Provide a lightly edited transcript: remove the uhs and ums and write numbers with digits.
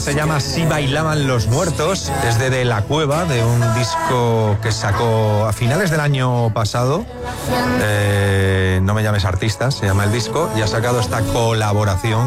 se llama Si bailaban los muertos, es de La Cueva, de un disco que sacó a finales del año pasado. No me llames artista, se llama el disco, y ha sacado esta colaboración